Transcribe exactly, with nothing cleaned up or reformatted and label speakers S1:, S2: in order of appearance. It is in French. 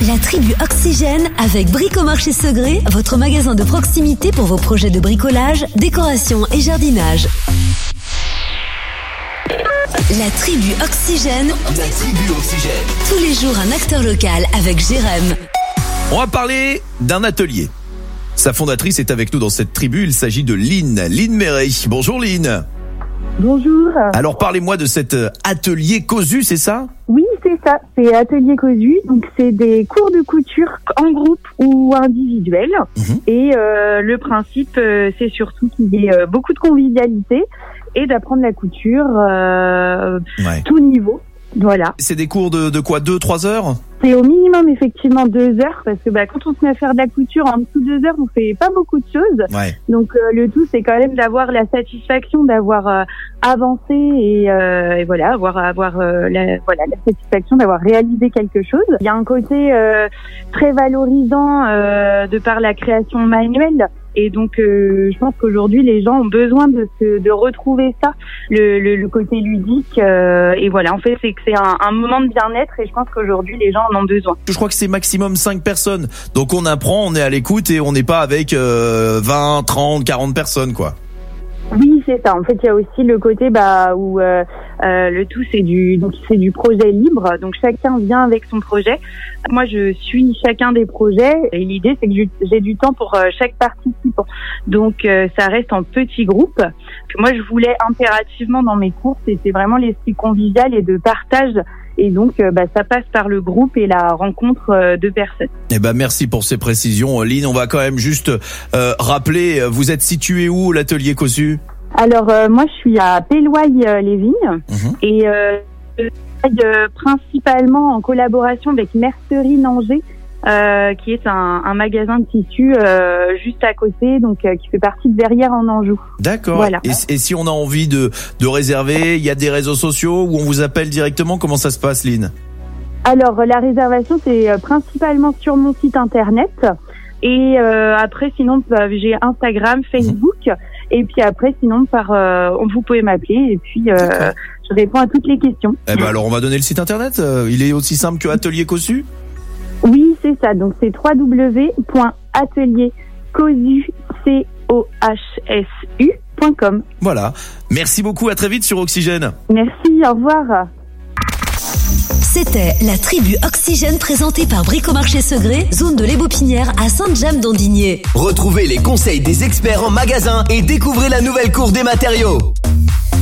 S1: La tribu Oxygène avec Bricomarché Segré, votre magasin de proximité pour vos projets de bricolage, décoration et jardinage. La tribu Oxygène.
S2: La tribu Oxygène.
S1: Tous les jours un acteur local avec Jérém.
S3: On va parler d'un atelier. Sa fondatrice est avec nous dans cette tribu. Il s'agit de Lynn. Lynn Méret. Bonjour Lynn.
S4: Bonjour.
S3: Alors parlez-moi de cet atelier Cosu, c'est ça ?
S4: Oui, c'est ça. C'est Atelier Cosu. Donc c'est des cours de couture en groupe ou individuels. Mmh. Et euh, le principe, euh, c'est surtout qu'il y ait euh, beaucoup de convivialité et d'apprendre la couture euh, ouais. tout niveau. Voilà.
S3: C'est des cours de, de quoi, deux, trois heures ?
S4: C'est au minimum effectivement deux heures parce que bah, quand on se met à faire de la couture en dessous de deux heures, on fait pas beaucoup de choses. Ouais. Donc euh, le tout c'est quand même d'avoir la satisfaction d'avoir euh, avancé et, euh, et voilà avoir avoir euh, la voilà la satisfaction d'avoir réalisé quelque chose. Il y a un côté euh, très valorisant euh, de par la création manuelle. Et donc, euh, je pense qu'aujourd'hui, les gens ont besoin de se, de retrouver ça, le, le, le côté ludique. Euh, et voilà, en fait, c'est que c'est un, un moment de bien-être. Et je pense qu'aujourd'hui, les gens en ont besoin.
S3: Je crois que c'est maximum cinq personnes. Donc, on apprend, on est à l'écoute et on n'est pas avec euh, vingt, trente, quarante personnes, quoi.
S4: Oui, c'est ça. En fait, il y a aussi le côté bah où euh, euh, le tout c'est du donc c'est du projet libre. Donc chacun vient avec son projet. Moi, je suis chacun des projets et l'idée c'est que j'ai du temps pour euh, chaque participant. Donc euh, ça reste en petits groupes. Que moi, je voulais impérativement dans mes cours, c'était vraiment l'esprit convivial et de partage. Et donc, euh, bah, ça passe par le groupe et la rencontre euh, de personnes.
S3: Eh ben, merci pour ces précisions, Lynn. On va quand même juste euh, rappeler, vous êtes situé où, l'atelier Cosu ?
S4: Alors, euh, moi, je suis à Péloaille-les-Vignes mmh. et euh, je travaille euh, principalement en collaboration avec Mercerie Nanger, euh, qui est un, un magasin de tissus euh, juste à côté, donc euh, qui fait partie de Verrières en Anjou.
S3: D'accord. Voilà. Et, et si on a envie de, de réserver, il y a des réseaux sociaux où on vous appelle directement. Comment ça se passe, Lynn ?
S4: Alors, la réservation, c'est euh, principalement sur mon site internet. Et euh, après, sinon, bah, j'ai Instagram, Facebook. Mmh. Et puis après, sinon, par euh, vous pouvez m'appeler. Et puis, euh, je réponds à toutes les questions.
S3: Eh ben alors, on va donner le site internet. Il est aussi simple que Atelier Cosu ?
S4: Oui, c'est ça. Donc, c'est w w w point atelier cosu point com.
S3: Voilà. Merci beaucoup. À très vite sur Oxygène.
S4: Merci. Au revoir.
S1: C'était la tribu Oxygène présentée par Bricomarché Segré, zone de l'Ébopinière à Sainte-Jamme-d'Andigné.
S2: Retrouvez les conseils des experts en magasin et découvrez la nouvelle cour des matériaux.